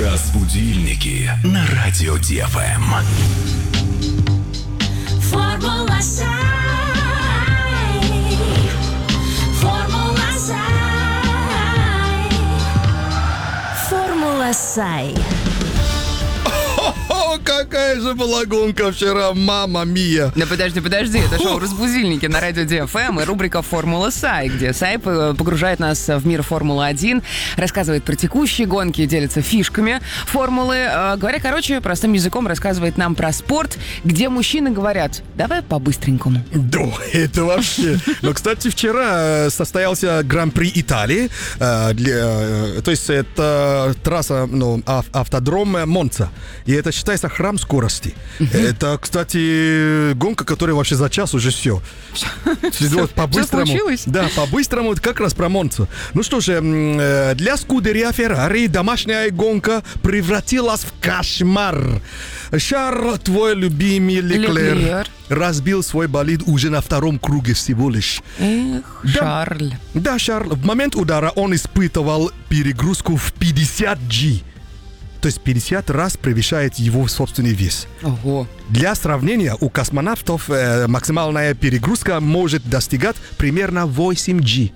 Разбудильники на радио ДФМ. Формула Сай. Формула Сай. Формула Сай. О, какая же была гонка вчера, мама мия. Да подожди, это шоу «Разбудильники» на радио ДФМ и рубрика «Формула Сай», где Сай погружает нас в мир Формулы-1, рассказывает про текущие гонки, делится фишками формулы. Говоря короче, простым языком рассказывает нам про спорт, где мужчины говорят: давай по-быстренькому. Да, это вообще. Но, кстати, вчера состоялся Гран-при Италии. То есть это трасса, автодром Монца. И это считается храм скорости. Это, кстати, гонка, которая вообще за час уже все. По-быстрому. Все случилось? Да, по-быстрому, как раз про Монцу. Ну что же, для Скудерия Феррари домашняя гонка превратилась в кошмар. Шарль, твой любимый Леклер, разбил свой болид уже на втором круге всего лишь. Эх, Да. Шарль. Да, Шарль, в момент удара он испытывал перегрузку в 50 G. То есть 50 раз превышает его собственный вес. Ого. Для сравнения, у космонавтов максимальная перегрузка может достигать примерно 8 G.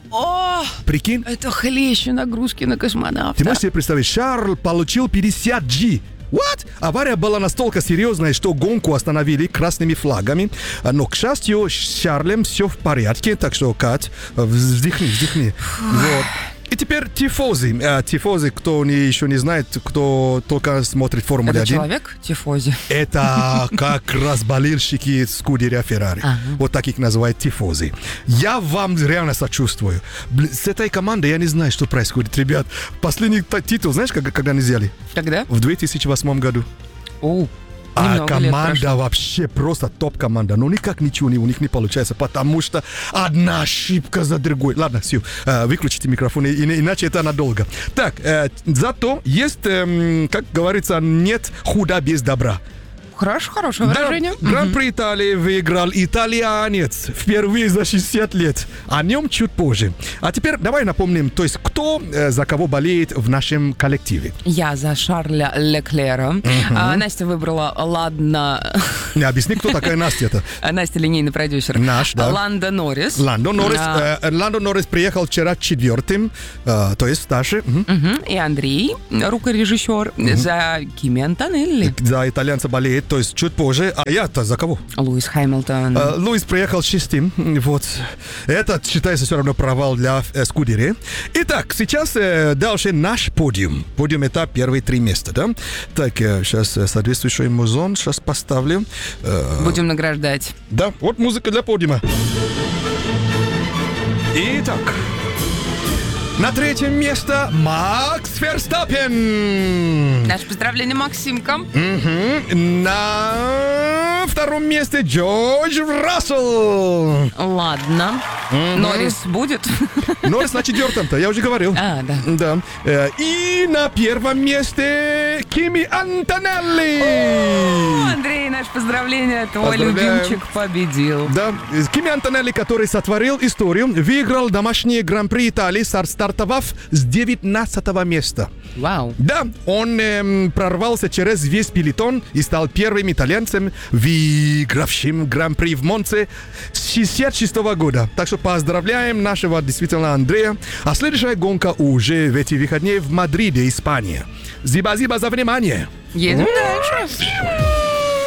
О, Прикинь? это хлеще нагрузки на космонавта. Ты можешь себе представить, Шарль получил 50 G. What? Авария была настолько серьезной, что гонку остановили красными флагами. Но, к счастью, с Шарлем все в порядке. Так что, Кать, вздохни. Вот. И теперь тифозы. Тифозы, кто еще не знает, кто только смотрит Формулу-1. Это человек? Тифози. Это как раз болельщики Скудерия Феррари. Ага. Вот так их называют тифозы. Я вам реально сочувствую. С этой командой я не знаю, что происходит, ребят. Последний титул, знаешь, когда они взяли? Когда? В 2008 году. О, А немного лет команда прошло. вообще просто топ-команда. Но никак ничего у них не получается, потому что одна ошибка за другой. Ладно, все, выключите микрофон, иначе это надолго. Так, зато есть, как говорится, нет худа без добра. Хорошее выражение. Да, Гран-при Италии выиграл итальянец впервые за 60 лет. О нем чуть позже. А теперь давай напомним, то есть кто за кого болеет в нашем коллективе. Я за Шарля Леклера. Настя выбрала Ладно. Не объясни, кто такая Настя-то. Настя линейный продюсер. Наш, да. Ландо Норрис. Ландо Норрис приехал вчера четвертым, то есть старше. И Андрей, рукорежиссер, за Кими Антонелли. За итальянца болеет, то есть чуть позже. А я-то за кого? Луис Хэмилтон. Луис приехал шестым. Вот. Это считается все равно провал для Скудерии. Итак, сейчас дальше наш подиум. Подиум — это первые 3 места, да? Так, сейчас соответствующий музон сейчас поставлю. Будем награждать. Да, вот музыка для подиума. Итак, на 3-м место Макс Ферстаппен. Наше поздравление Максимка. На 2-м месте Джордж Рассел. Ладно. Норрис будет? Норрис на 4-м-то, я уже говорил. А, да. Да. И на 1-м месте Кими Антонелли. О, Андрей, наше поздравление. Твой Поздравляем. любимчик победил. Да, Кими Антонелли, который сотворил историю, выиграл домашнее Гран-при Италии, стартовав с 19-го места. Вау. Да, он прорвался через весь пелотон и стал первым итальянцем, выигравшим Гран-при в Монце с 66-го года. Так что поздравляем нашего действительно Андрея. А следующая гонка уже в эти выходные в Мадриде, Испания. Спасибо за внимание. Едем дальше.